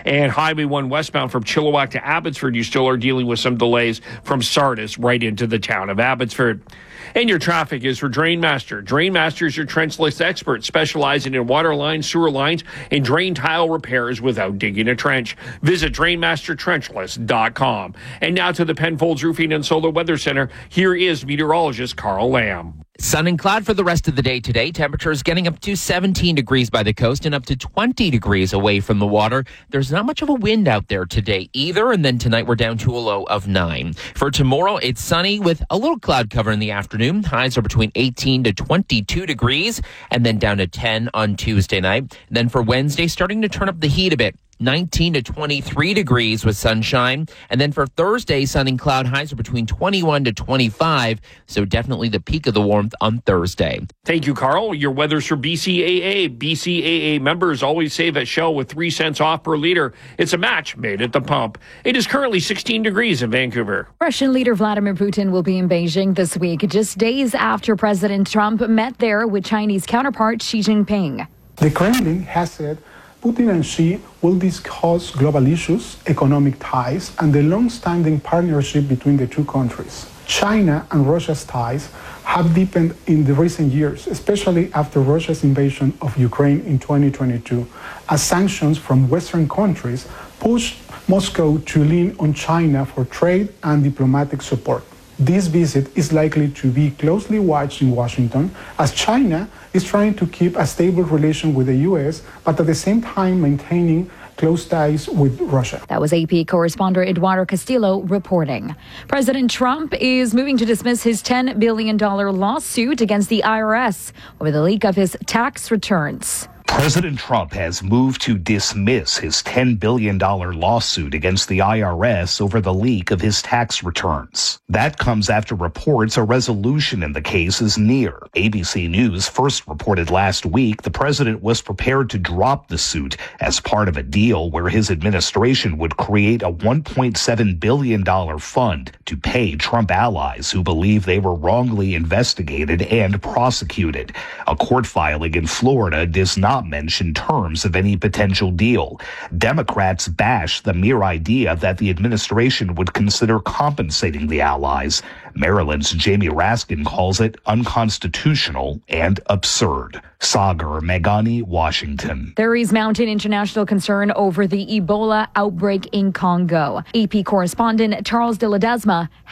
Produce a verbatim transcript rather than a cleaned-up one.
And Highway one westbound from Chilliwack to Abbotsford, you still are dealing with some delays from Sardis right into the town of Abbotsford. And your traffic is for Drainmaster. Drainmaster is your trenchless expert, specializing in water lines, sewer lines, and drain tile repairs without digging a trench. Visit drainmaster trenchless dot com. And now to the Penfolds Roofing and Solar Weather Center. Here is meteorologist Carl Lamb. Sun and cloud for the rest of the day today. Temperatures getting up to seventeen degrees by the coast and up to twenty degrees away from the water. There's not much of a wind out there today either. And then tonight we're down to a low of nine. For tomorrow, it's sunny with a little cloud cover in the afternoon. Highs are between eighteen to twenty-two degrees and then down to ten on Tuesday night. Then for Wednesday, starting to turn up the heat a bit. nineteen to twenty-three degrees with sunshine. And then for Thursday, sun and cloud highs are between twenty-one to twenty-five. So definitely the peak of the warmth on Thursday. Thank you, Carl. Your weather's for B C A A. B C A A members always save at Shell with three cents off per liter. It's a match made at the pump. It is currently sixteen degrees in Vancouver. Russian leader Vladimir Putin will be in Beijing this week, just days after President Trump met there with Chinese counterpart Xi Jinping. The Kremlin has said Putin and Xi will discuss global issues, economic ties, and the long-standing partnership between the two countries. China and Russia's ties have deepened in the recent years, especially after Russia's invasion of Ukraine in twenty twenty-two, as sanctions from Western countries pushed Moscow to lean on China for trade and diplomatic support. This visit is likely to be closely watched in Washington, as China is trying to keep a stable relation with the U S, but at the same time maintaining close ties with Russia. That was A P correspondent Eduardo Castillo reporting. President Trump is moving to dismiss his ten billion dollars lawsuit against the I R S over the leak of his tax returns. President Trump has moved to dismiss his ten billion dollars lawsuit against the I R S over the leak of his tax returns. That comes after reports a resolution in the case is near. A B C News first reported last week the president was prepared to drop the suit as part of a deal where his administration would create a one point seven billion dollars fund to pay Trump allies who believe they were wrongly investigated and prosecuted. A court filing in Florida does not mention terms of any potential deal. Democrats bash the mere idea that the administration would consider compensating the allies. Maryland's Jamie Raskin calls it unconstitutional and absurd. Sagar Meghani, Washington. There is mounting international concern over the Ebola outbreak in Congo. A P correspondent Charles de Ledesma